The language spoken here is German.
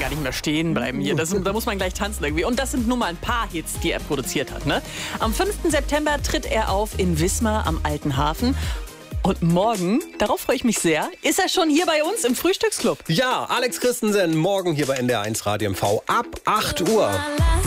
gar nicht mehr stehen bleiben hier. Da muss man gleich tanzen irgendwie. Und das sind nur mal ein paar Hits, die er produziert hat. Ne? Am 5. September tritt er auf in Wismar am Alten Hafen. Und morgen, darauf freue ich mich sehr, ist er schon hier bei uns im Frühstücksclub. Ja, Alex Christensen, morgen hier bei NDR1 Radio MV ab 8 Uhr.